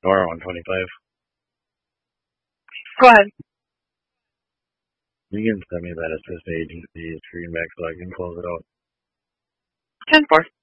Nora 125. Go ahead. You can send me that assist agency screen back so I can close it out. 10-4.